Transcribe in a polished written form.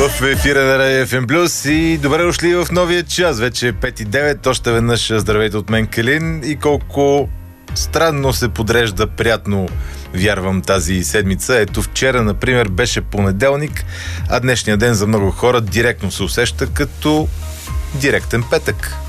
В ефира на Радио FM Plus и добре дошли в новия час. Вече е 5:09. Още веднъж здравейте от мен, Калин. И колко странно се подрежда, приятно вярвам, тази седмица. Ето вчера, например, беше понеделник, а днешния ден за много хора директно се усеща като директен петък.